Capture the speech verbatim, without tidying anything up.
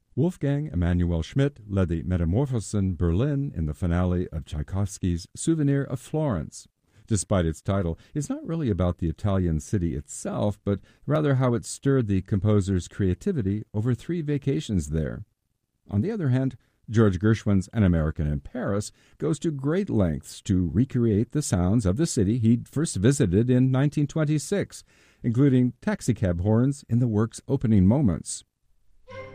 Wolfgang Emanuel Schmidt led the Metamorphosen Berlin in the finale of Tchaikovsky's Souvenir of Florence. Despite its title, it's not really about the Italian city itself, but rather how it stirred the composer's creativity over three vacations there. On the other hand, George Gershwin's An American in Paris goes to great lengths to recreate the sounds of the city he'd first visited in nineteen twenty-six, including taxicab horns in the work's opening moments.